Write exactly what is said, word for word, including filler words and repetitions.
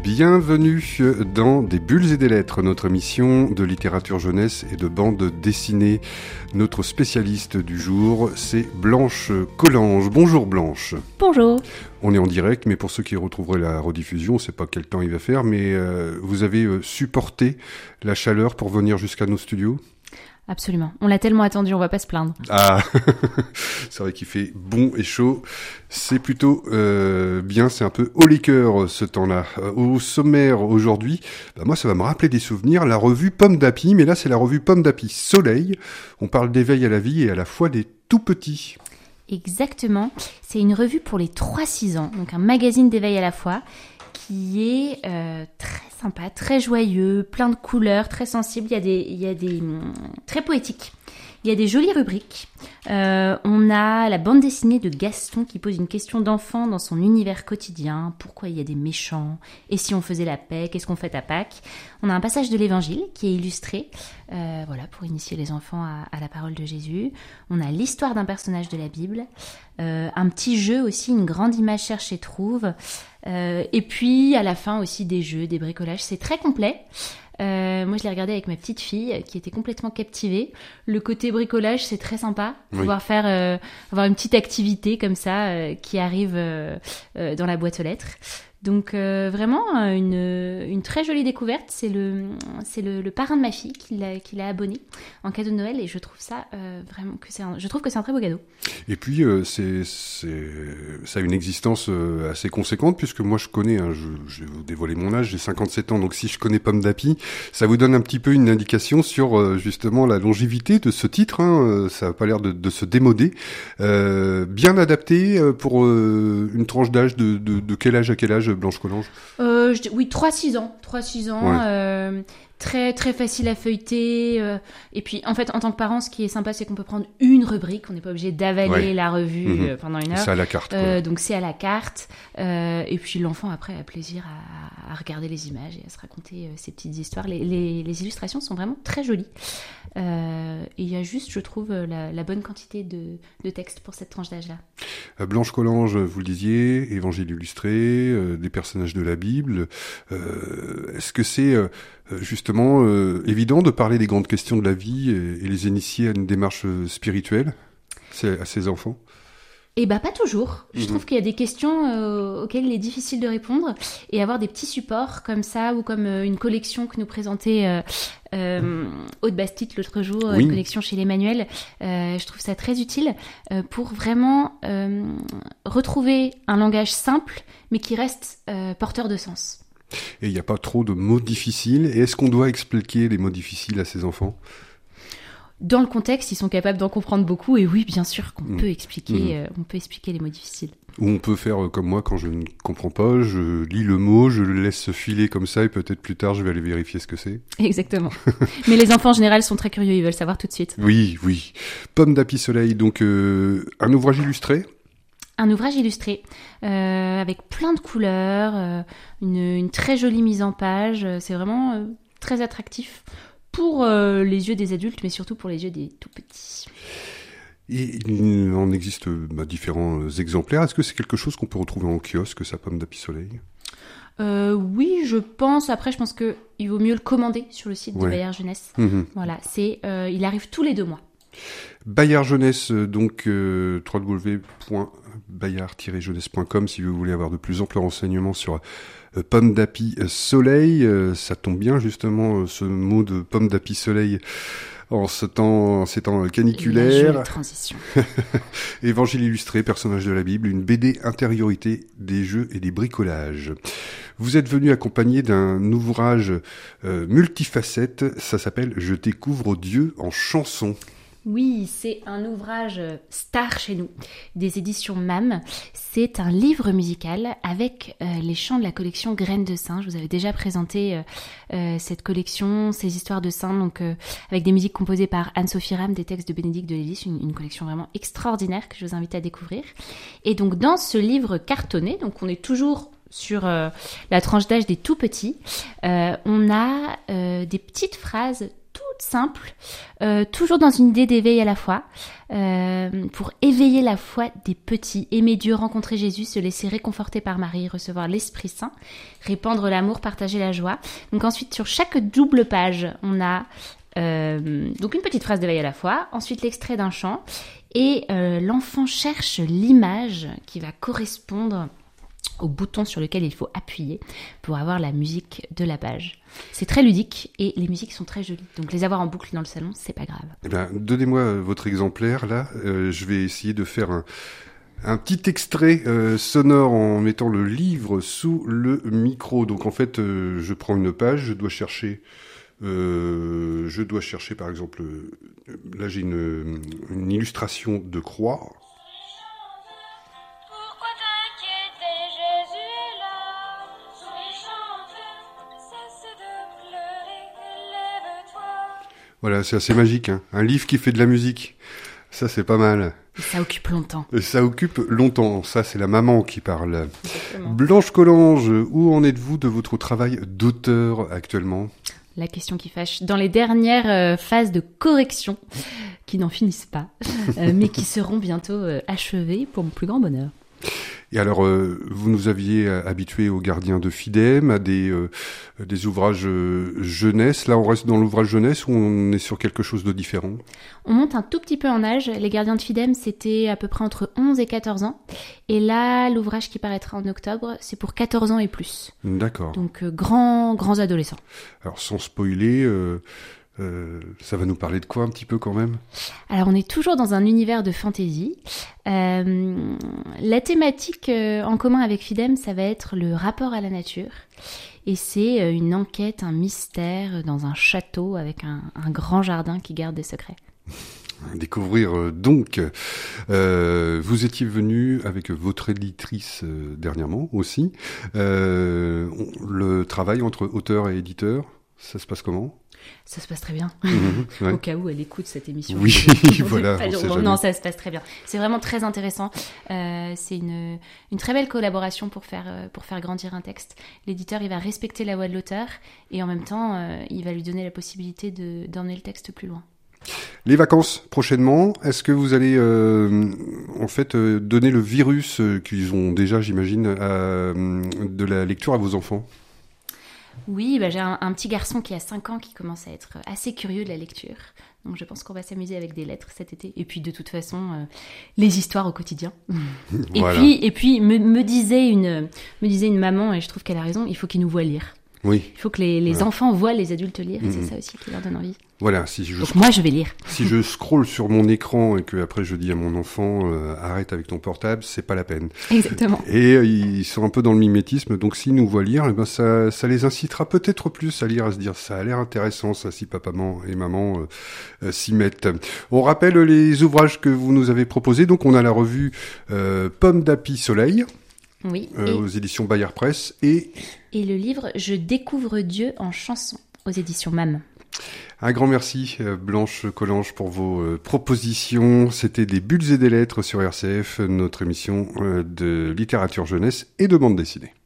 Bienvenue dans Des bulles et des lettres, notre émission de littérature jeunesse et de bande dessinée. Notre spécialiste du jour, c'est Blanche Collange. Bonjour Blanche. Bonjour. On est en direct, mais pour ceux qui retrouveraient la rediffusion, on ne sait pas quel temps il va faire, mais euh, vous avez euh, supporté la chaleur pour venir jusqu'à nos studios ? Absolument. On l'a tellement attendu, on va pas se plaindre. Ah, c'est vrai qu'il fait bon et chaud. C'est plutôt euh, bien, c'est un peu haut les cœurs ce temps-là. Euh, au sommaire aujourd'hui, bah moi ça va me rappeler des souvenirs, la revue Pomme d'Api, mais là c'est la revue Pomme d'Api Soleil. On parle d'éveil à la vie et à la fois des tout petits. Exactement. C'est une revue pour les trois six ans, donc un magazine d'éveil à la fois, qui est euh, très sympa, très joyeux, plein de couleurs, très sensible. Il y a des, il y a des très poétiques. Il y a des jolies rubriques. Euh, on a la bande dessinée de Gaston qui pose une question d'enfant dans son univers quotidien. Pourquoi il y a des méchants ? Et si on faisait la paix ? Qu'est-ce qu'on fait à Pâques ? On a un passage de l'Évangile qui est illustré, euh, voilà, pour initier les enfants à, à la parole de Jésus. On a l'histoire d'un personnage de la Bible, euh, un petit jeu aussi, une grande image cherche et trouve. Euh, et puis à la fin aussi des jeux, des bricolages. C'est très complet. Euh, moi je l'ai regardé avec ma petite fille qui était complètement captivée. Le côté bricolage c'est très sympa, oui. Pouvoir faire euh, avoir une petite activité comme ça euh, qui arrive euh, euh, dans la boîte aux lettres. Donc euh, vraiment une, une très jolie découverte. C'est le c'est le, le parrain de ma fille qui l'a qui l'a abonné en cadeau de Noël et je trouve ça euh, vraiment que c'est un, je trouve que c'est un très beau cadeau. Et puis euh, c'est c'est ça a une existence euh, assez conséquente puisque moi je connais hein, je, je vais vous dévoiler mon âge, j'ai cinquante-sept ans, donc si je connais Pomme d'Api, ça vous donne un petit peu une indication sur euh, justement la longévité de ce titre. Hein, ça a pas l'air de, de se démoder. Euh, bien adapté pour euh, une tranche d'âge de, de de quel âge à quel âge? Blanche Collange euh, je, Oui, trois six ans. trois six ans, ouais. euh, très, très facile à feuilleter. Euh, et puis, en fait, en tant que parent, ce qui est sympa, c'est qu'on peut prendre une rubrique. On n'est pas obligé d'avaler ouais. la revue mmh. euh, pendant une heure. C'est à la carte. Euh, donc, c'est à la carte. Euh, et puis, l'enfant, après, a plaisir à, à regarder les images et à se raconter euh, ses petites histoires. Les, les, les illustrations sont vraiment très jolies. Euh, et il y a juste, je trouve, la, la bonne quantité de, de texte pour cette tranche d'âge-là. Euh, Blanche Collange, vous le disiez, évangile illustré, euh, des personnages de la Bible. Euh, est-ce que c'est euh, justement euh, évident de parler des grandes questions de la vie et, et les initier à une démarche spirituelle à ces enfants ? Eh ben pas toujours. Je mmh. trouve qu'il y a des questions euh, auxquelles il est difficile de répondre et avoir des petits supports comme ça ou comme euh, une collection que nous présentait euh, euh, Aude Bastide l'autre jour, oui. Une collection chez l'Emmanuel. Euh, je trouve ça très utile euh, pour vraiment euh, retrouver un langage simple mais qui reste euh, porteur de sens. Et il n'y a pas trop de mots difficiles. Et est-ce qu'on doit expliquer les mots difficiles à ces enfants ? Dans le contexte, ils sont capables d'en comprendre beaucoup. Et oui, bien sûr qu'on mmh. peut expliquer, mmh. euh, on peut expliquer les mots difficiles. Ou on peut faire comme moi, quand je ne comprends pas, je lis le mot, je le laisse filer comme ça, et peut-être plus tard, je vais aller vérifier ce que c'est. Exactement. Mais les enfants, en général, sont très curieux, ils veulent savoir tout de suite. Oui, oui. Pomme d'Api Soleil, donc euh, un ouvrage illustré ? Un ouvrage illustré, euh, avec plein de couleurs, euh, une, une très jolie mise en page. C'est vraiment euh, très attractif. Pour euh, les yeux des adultes, mais surtout pour les yeux des tout-petits. Et il en existe bah, différents exemplaires. Est-ce que c'est quelque chose qu'on peut retrouver en kiosque, sa Pomme d'Api Soleil ? euh, Oui, je pense. Après, je pense qu'il vaut mieux le commander sur le site ouais. de Bayard Jeunesse. Mmh. Voilà, c'est, euh, il arrive tous les deux mois. Bayard Jeunesse, donc euh, w w w point bayard tiret jeunesse point com si vous voulez avoir de plus amples renseignements sur euh, Pomme d'Api Soleil. Euh, ça tombe bien justement euh, ce mot de Pomme d'Api Soleil en ce temps, en ces temps caniculaires. La transition. Évangile illustré, personnage de la Bible, une B D intériorité des jeux et des bricolages. Vous êtes venu accompagné d'un ouvrage euh, multifacette, ça s'appelle « Je découvre Dieu en chanson ». Oui, c'est un ouvrage star chez nous, des éditions M A M. C'est un livre musical avec euh, les chants de la collection Graines de Saint. Je vous avais déjà présenté euh, euh, cette collection, ces histoires de saints, donc euh, avec des musiques composées par Anne-Sophie Ram, des textes de Bénédicte de Lélis, une, une collection vraiment extraordinaire que je vous invite à découvrir. Et donc dans ce livre cartonné, donc on est toujours sur euh, la tranche d'âge des tout petits, euh, on a euh, des petites phrases tout simple, euh, toujours dans une idée d'éveil à la foi, euh, pour éveiller la foi des petits, aimer Dieu, rencontrer Jésus, se laisser réconforter par Marie, recevoir l'Esprit Saint, répandre l'amour, partager la joie. Donc ensuite, sur chaque double page, on a euh, donc une petite phrase d'éveil à la foi, ensuite l'extrait d'un chant, et euh, l'enfant cherche l'image qui va correspondre au bouton sur lequel il faut appuyer pour avoir la musique de la page. C'est très ludique et les musiques sont très jolies. Donc les avoir en boucle dans le salon, c'est pas grave. Eh bien, donnez-moi votre exemplaire là. Euh, je vais essayer de faire un, un petit extrait euh, sonore en mettant le livre sous le micro. Donc en fait, euh, je prends une page, je dois chercher. Euh, je dois chercher par exemple. Euh, là, j'ai une, une illustration de croix. Voilà, c'est assez magique, hein. Un livre qui fait de la musique, ça c'est pas mal. Ça occupe longtemps. Ça occupe longtemps, ça c'est la maman qui parle. Exactement. Blanche Collange, où en êtes-vous de votre travail d'auteur actuellement ? La question qui fâche. Dans les dernières euh, phases de correction, qui n'en finissent pas, euh, mais qui seront bientôt euh, achevées pour mon plus grand bonheur. Et alors, euh, vous nous aviez habitués aux Gardiens de Fidem, à des, euh, des ouvrages euh, jeunesse. Là, on reste dans l'ouvrage jeunesse ou on est sur quelque chose de différent ? On monte un tout petit peu en âge. Les Gardiens de Fidem, c'était à peu près entre onze et quatorze ans. Et là, l'ouvrage qui paraîtra en octobre, c'est pour quatorze ans et plus. D'accord. Donc, euh, grands, grands adolescents. Alors, sans spoiler... Euh... Euh, ça va nous parler de quoi un petit peu quand même ? Alors on est toujours dans un univers de fantasy. Euh, la thématique euh, en commun avec Fidem, ça va être le rapport à la nature. Et c'est euh, une enquête, un mystère dans un château avec un, un grand jardin qui garde des secrets. Découvrir euh, donc. Euh, vous étiez venu avec votre éditrice euh, dernièrement aussi. Euh, on, le travail entre auteur et éditeur, ça se passe comment ? Ça se passe très bien. Mmh, ouais. Au cas où elle écoute cette émission. Oui, voilà. On sait non, jamais. ça se passe très bien. C'est vraiment très intéressant. Euh, c'est une, une très belle collaboration pour faire, pour faire grandir un texte. L'éditeur, il va respecter la voix de l'auteur et en même temps, euh, il va lui donner la possibilité de, d'emmener le texte plus loin. Les vacances prochainement, est-ce que vous allez euh, en fait euh, donner le virus euh, qu'ils ont déjà, j'imagine, à, de la lecture à vos enfants ? Oui, bah j'ai un, un petit garçon qui a cinq ans qui commence à être assez curieux de la lecture. Donc je pense qu'on va s'amuser avec des lettres cet été. Et puis de toute façon, euh, les histoires au quotidien. Voilà. Et puis, et puis me, me, disait une, me disait une maman, et je trouve qu'elle a raison, il faut qu'ils nous voient lire. Oui. Il faut que les, les voilà. enfants voient les adultes lire, et mmh. c'est ça aussi qui leur donne envie. Voilà, si je Donc scroll... moi je vais lire. Si je scrolle sur mon écran et que après je dis à mon enfant euh, arrête avec ton portable, c'est pas la peine. Exactement. Et euh, ils sont un peu dans le mimétisme, donc s'ils nous voient lire, eh ben ça, ça les incitera peut-être plus à lire, à se dire ça a l'air intéressant ça si papa et maman euh, euh, s'y mettent. On rappelle les ouvrages que vous nous avez proposés, donc on a la revue euh, Pomme d'Api Soleil. Oui. Euh, et... aux éditions Bayard Presse et et le livre Je découvre Dieu en chanson aux éditions M A M. Un grand merci Blanche Collange pour vos euh, propositions. C'était des bulles et des lettres sur R C F, notre émission euh, de littérature jeunesse et de bande dessinée.